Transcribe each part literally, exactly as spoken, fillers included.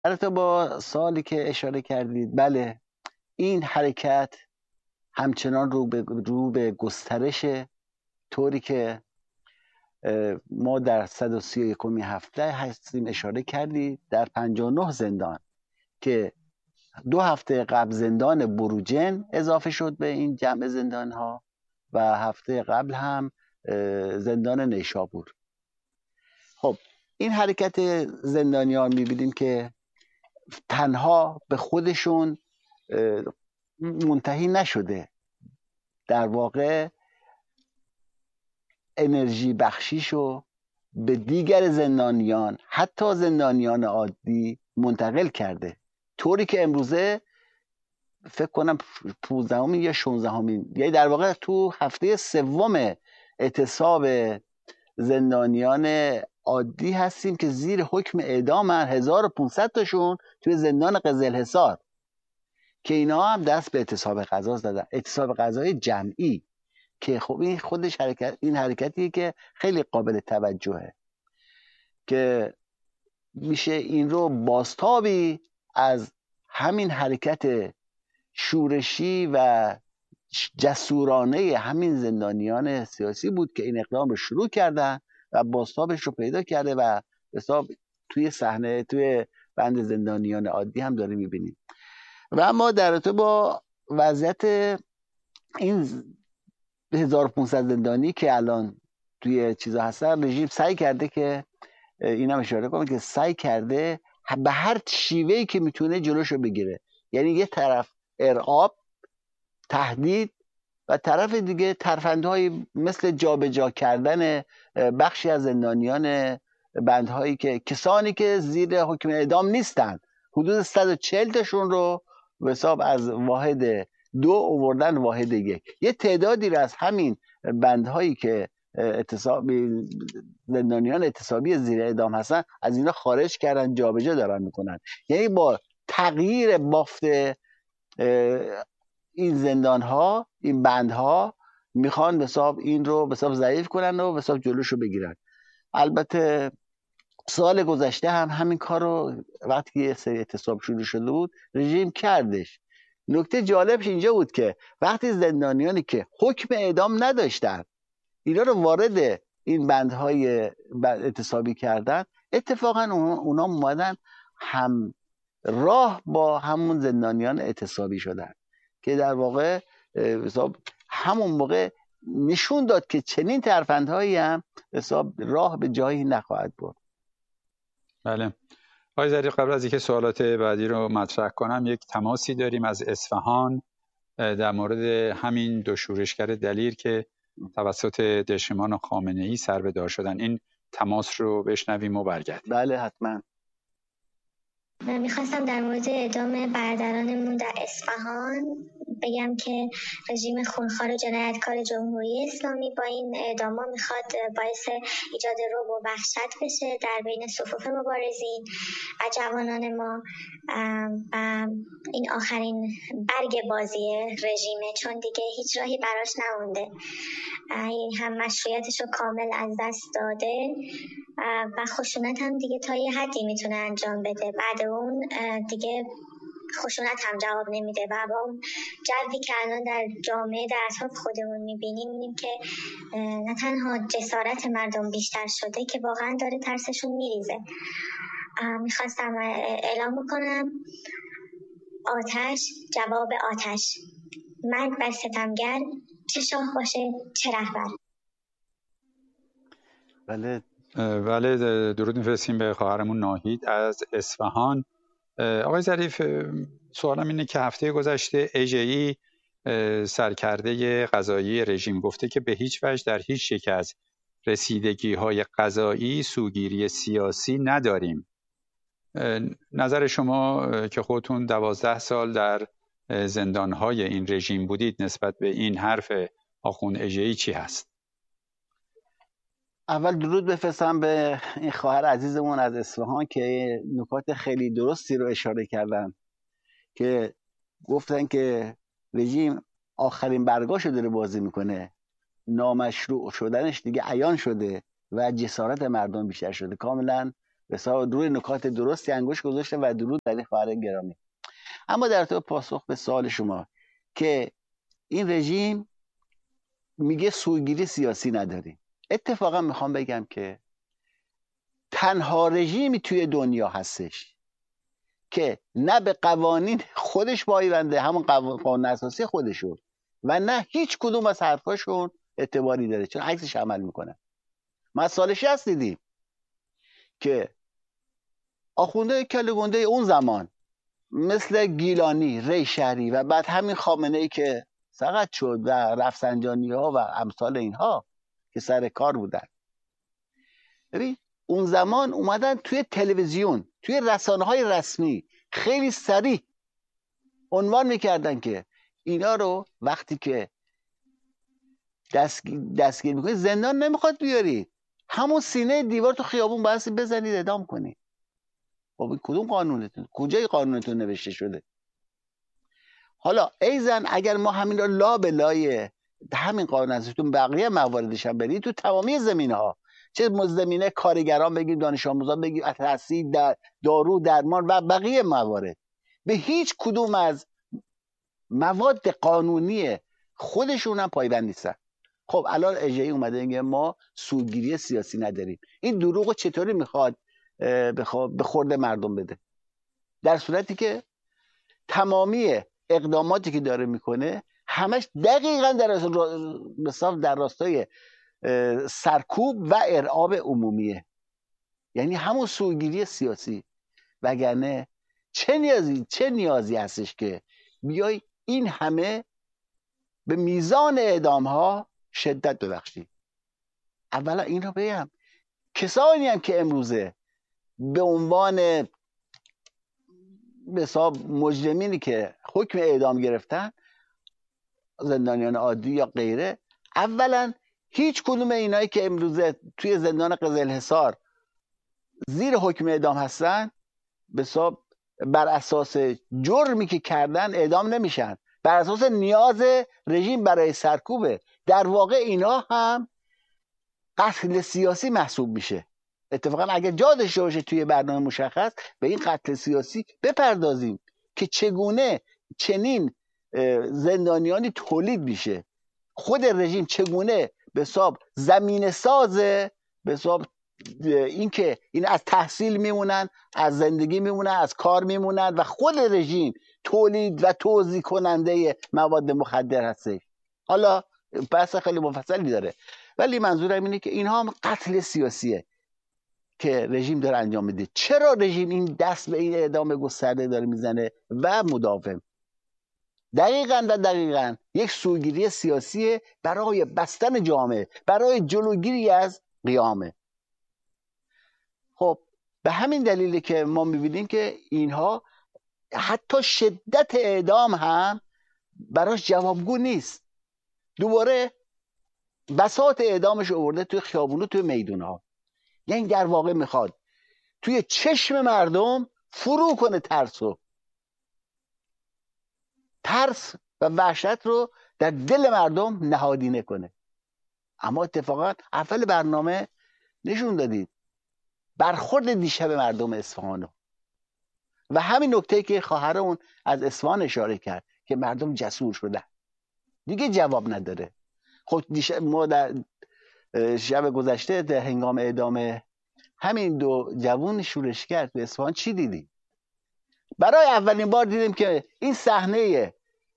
البته با سوالی که اشاره کردید، بله این حرکت همچنان رو به, رو به گسترشه، طوری که ما در صد و سی و یکمین هفته هستیم اشاره کردید در پنجاه و نه زندان که دو هفته قبل زندان بروجن اضافه شد به این جمع زندان ها و هفته قبل هم زندان نیشابور. خب این حرکت زندانیان میبینیم که تنها به خودشون منتهی نشده، در واقع انرژی بخشیشو به دیگر زندانیان، حتی زندانیان عادی منتقل کرده، طوری که امروزه فکر کنم پانزدهمین یا شانزدهمین، یعنی در واقع تو هفته سوم اعتصاب زندانیان عادی هستیم که زیر حکم اعدام هزار و پانصد تاشون توی زندان قزلحصار، که اینا هم دست به اعتصاب غذا زدن، اعتصاب غذای جمعی، که خب این خودش حرکت، این حرکتیه که خیلی قابل توجهه که میشه این رو بازتابی از همین حرکت شورشی و جسورانه همین زندانیان سیاسی بود که این اقدام رو شروع کردن و بازتابش رو پیدا کرده و حساب توی صحنه، توی بند زندانیان عادی هم داریم میبینیم. و اما در رابطه با وضعیت این هزار و پانصد زندانی که الان توی چیزا هستن، رژیم سعی کرده که اینم اشاره کنم که سعی کرده به هر شیوهی که میتونه جلوشو بگیره، یعنی یه طرف ارعاب، تهدید، و طرف دیگه ترفندهای مثل جابجا کردن بخشی از زندانیان، بندهایی که کسانی که زیر حکم اعدام نیستن، حدود صد و چهل تاشون رو به حساب از واحد دو آوردن واحد یک. یه تعدادی رو از همین بندهایی که اعتصابی، زندانیان اعتصابی زیر اعدام هستن، از اینا خارج کردن، جابجا دارن میکنن. یعنی با تغییر بافت این زندان ها، این بند ها میخوان به حساب این رو به حساب ضعیف کنن و به حساب جلوشو بگیرن. البته سال گذشته هم همین کار رو وقتی یه سری اعتصاب شروع شده بود رژیم کردش. نکته جالبش اینجا بود که وقتی زندانیانی که حکم اعدام نداشتن اینا رو وارد این بندهای اعتصابی کردن، اتفاقا اونا اومدن هم راه با همون زندانیان اعتصابی شدن که در واقع حساب همون موقع نشون داد که چنین ترفندهایی هم حساب راه به جایی نخواهد برد. بله آقای ظریف، قبل از اینکه سوالات بعدی رو مطرح کنم، یک تماسی داریم از اصفهان در مورد همین دو شورشگر دلیر که توسط دشمنان خامنه‌ای سربه‌دار شدن. این تماس رو بشنویم و برگردیم. بله حتما. من میخواستم در مورد اعدام برادرانمون در اصفهان بگم که رژیم خونخوار و جنایتکار جمهوری اسلامی با این اعداما میخواد باعث ایجاد رعب و وحشت بشه در بین صفوف مبارزین و جوانان ما. و این آخرین برگ بازی رژیمه، چون دیگه هیچ راهی براش نمونده. این هم مشروعیتش رو کامل از دست داده و خشونت هم دیگه تا یه حدی میتونه انجام بده، بعد اون دیگه خشونت هم جواب نمیده. و با اون جوی که الان در جامعه در اطراف خودمون میبینیم، میبینیم که نه تنها جسارت مردم بیشتر شده که واقعا داره ترسشون میریزه. میخواستم اعلام بکنم آتش جواب آتش، مرگ بر ستمگر، چه شاه باشه چه رهبر. بله بله درود میفرستیم به خواهرمون ناهید از اصفهان. آقای ظریف، سوالم اینه که هفته گذشته ایجئی سرکرده قضایی رژیم گفته که به هیچ وجه در هیچ یک از رسیدگی‌های قضایی سوگیری سیاسی نداریم. نظر شما که خودتون دوازده سال در زندان‌های این رژیم بودید نسبت به این حرف آخوند ایجئی چی هست؟ اول درود بفرستم به این خواهر عزیزمون از اصفهان که نکات خیلی درستی رو اشاره کردن، که گفتن که رژیم آخرین برگاشو داره بازی میکنه، نامشروع شدنش دیگه عیان شده و جسارت مردم بیشتر شده. کاملا بسیار روی نکات درستی انگوش گذاشته و درود بر خواهر گرامی. اما در تو پاسخ به سوال شما که این رژیم میگه سوگیری سیاسی نداریم، اتفاقا میخوام بگم که تنها رژیمی توی دنیا هستش که نه به قوانین خودش پایبنده، همون قانون اساسی خودشون، و نه هیچ کدوم از حرفاشون اعتباری داره، چون عکسش عمل میکنن. ما از سال شصت دیدیم که آخونده کله گنده اون زمان مثل گیلانی، ریشهری و بعد همین خامنه ای که سقط شد و رفسنجانی ها و امثال اینها که سر کار بودن، ببین اون زمان اومدن توی تلویزیون، توی رسانه های رسمی خیلی سریع عنوان میکردن که اینا رو وقتی که دستگیر, دستگیر میکنید زندان نمیخواد بیارید، همون سینه دیوار تو خیابون باید بزنید اعدام کنید. خب کدوم قانونتون، کجای قانونتون نوشته شده؟ حالا ایزن اگر ما همین رو لا به لای همین قانون ازتون بقیه مواردش هم برید تو تمامی زمینه ها، چه زمینه کارگران بگیم، دانش آموزان بگیم، تحصیل، در دارو درمان و بقیه موارد، به هیچ کدوم از مواد قانونی خودشون هم پایبند نیستن. خب الان اجایی اومده میگه ما سودگیری سیاسی نداریم. این دروغو چطوری میخواد به خورد مردم بده، در صورتی که تمامی اقداماتی که داره میکنه همش دقیقاً در راستای در راستای سرکوب و ارعاب عمومیه، یعنی همون سوگیری سیاسی. وگرنه چه نیازی چه نیازی هستش که بیای این همه به میزان اعدام ها شدت ببخشی؟ اولا این رو بگم کسانی هم که امروزه به عنوان به حساب مجرمینی که حکم اعدام گرفتن، زندانیان عادی یا غیره، اولا هیچ کدوم اینایی که امروزه توی زندان قزلحصار زیر حکم اعدام هستن به حساب بر اساس جرمی که کردن اعدام نمیشن، بر اساس نیاز رژیم برای سرکوبه. در واقع اینا هم قتل سیاسی محسوب میشه. اتفاقا اگر جا داشته باشه توی برنامه مشخص به این قتل سیاسی بپردازیم که چگونه چنین زندانیانی تولید میشه، خود رژیم چگونه به حساب زمینه سازه، به حساب اینکه این از تحصیل میمونن، از زندگی میمونن، از کار میمونن و خود رژیم تولید و توزیع کننده مواد مخدر هستش. حالا بحث خیلی مفصلی داره، ولی منظورم اینه که اینها هم قتل سیاسیه که رژیم داره انجام میده. چرا رژیم این دست به این اعدام گسترده داره میزنه و مداوم؟ دقیقاً و دقیقاً یک سوگیری سیاسی برای بستن جامعه، برای جلوگیری از قیامه. خب به همین دلیله که ما میبینیم که اینها حتی شدت اعدام هم براش جوابگو نیست. دوباره بساط اعدامش آورده توی خیابونو، توی میدونها. یعنی در واقع میخواد توی چشم مردم فرو کنه ترسو، ترس و وحشت رو در دل مردم نهادینه کنه. اما اتفاقا اول برنامه نشون دادید برخورد دیشب مردم اصفهانو و همین نکته که خواهرمون از اصفهان اشاره کرد که مردم جسور شدن، دیگه جواب نداره. خب دیشب ما در شب گذشته در هنگام اعدام همین دو جوون شورشگر به اصفهان چی دیدیم؟ برای اولین بار دیدیم که این صحنه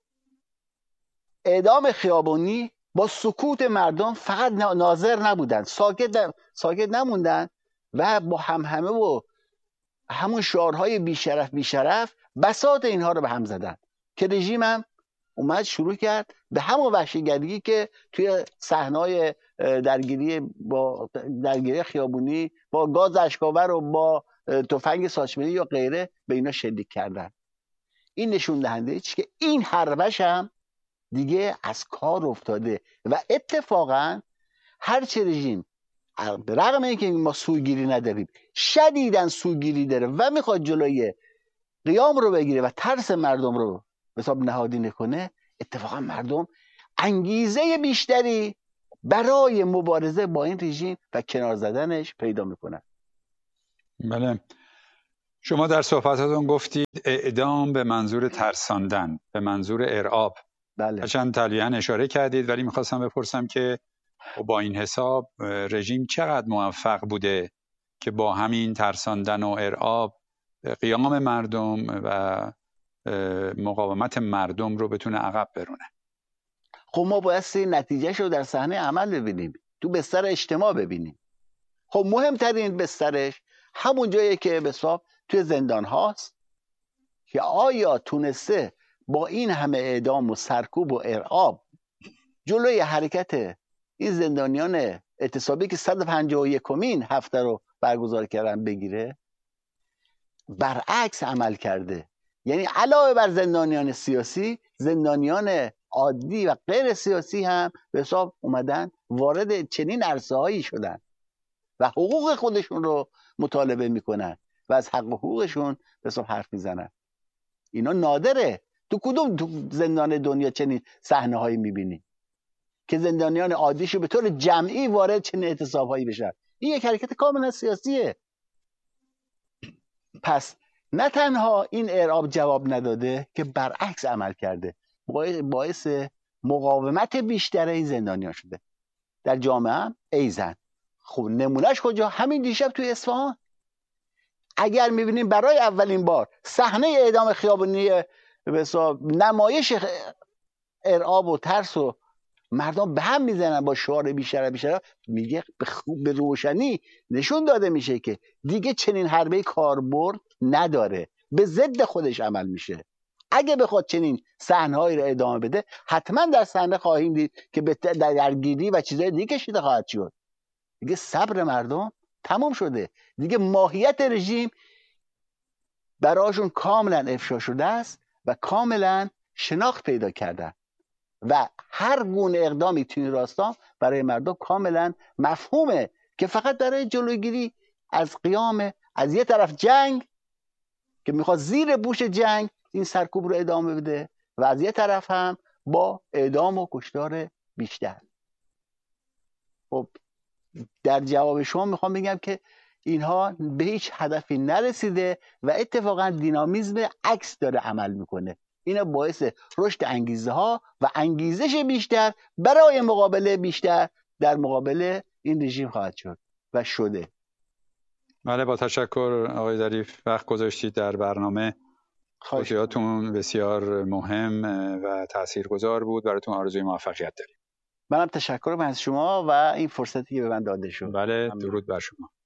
اعدام خیابانی با سکوت مردم فقط ناظر نبودن، ساکت ساکت نموندن و با همهمه و همون شعارهای بیشرف بیشرف بساط اینها رو به هم زدن که رژیم هم اومد شروع کرد به همون وحشیگری که توی صحنه‌های درگیری با درگیری خیابونی با گاز اشک‌آور و با تفنگ ساچمه‌ای یا غیره به اینا شلیک کردن. این نشون دهنده چیه که این حربش هم دیگه از کار افتاده و اتفاقا هرچه رژیم رغم اینکه ما سوگیری نداریم شدیداً سوگیری داره و میخواد جلوی قیام رو بگیره و ترس مردم رو به حساب نهادینه کنه، اتفاقا مردم انگیزه بیشتری برای مبارزه با این رژیم و کنار زدنش پیدا میکنن. بله. شما در صحبتاتون گفتید اعدام به منظور ترساندن، به منظور ارعاب. بله. چند تلویحاً اشاره کردید، ولی میخواستم بپرسم که با این حساب رژیم چقدر موفق بوده که با همین ترساندن و ارعاب قیام مردم و مقاومت مردم رو بتونه عقب برونه؟ خب ما بایستی نتیجهش رو در صحنه عمل ببینیم، تو بستر اجتماع ببینیم. خب مهمترین بسترش همون جایی که به حساب توی زندان هاست که آیا تونسته با این همه اعدام و سرکوب و ارعاب جلوی حرکت این زندانیان اعتصابی که صد و پنجاه و یکمین هفته رو برگزار کردن بگیره؟ برعکس عمل کرده. یعنی علاوه بر زندانیان سیاسی، زندانیان عادی و غیر سیاسی هم به حساب اومدن وارد چنین عرصه‌هایی شدن و حقوق خودشون رو مطالبه میکنن و از حق و حقوقشون به حساب حرف میزنن. اینا نادره. تو کدوم تو زندان دنیا چنین صحنه هایی میبینی که زندانیان عادیشو به طور جمعی وارد چنین اعتصاب هایی بشن؟ این یک حرکت کاملا سیاسیه. پس نه تنها این ارعاب جواب نداده که برعکس عمل کرده، باعث مقاومت بیشتر این زندانیان شده. در جامعه هم ایزن. خب نمونهش کجا؟ همین دیشب توی اصفهان. اگر میبینیم برای اولین بار صحنه اعدام خیابانی به حساب نمایش ارعاب و ترس و مردم به هم میزنن با شعار بیشتر بیشتر، میگه به روشنی نشون داده میشه که دیگه چنین حربه کاربرد نداره، به ضد خودش عمل میشه. اگه بخواد چنین صحنه‌هایی رو ادامه بده، حتما در صحنه خواهیم دید که به درگیری و چیزای دیگه کشیده خواهد شد. دیگه صبر مردم تمام شده. دیگه ماهیت رژیم براشون کاملا افشا شده است و کاملا شناخت پیدا کردن و هر گونه اقدامی توی راستا برای مردم کاملا مفهومه که فقط برای جلوگیری از قیام از یه طرف جنگ که میخواد زیر بوش جنگ این سرکوب رو ادامه بده و از یه طرف هم با اعدام و کشتار بیشتر. خب در جواب شما میخوام بگم که اینها به هیچ هدفی نرسیده و اتفاقا دینامیزم عکس داره عمل میکنه. اینا باعث رشد انگیزه ها و انگیزش بیشتر برای مقابله بیشتر در مقابل این رژیم خواهد شد و شده. بله، با تشکر آقای ظریف، وقت گذاشتید در برنامه. توضیحاتون بسیار مهم و تاثیرگذار بود. براتون آرزوی موفقیت داریم. منم تشکرم از شما و این فرصتی که به من داده شد. بله، درود بر شما.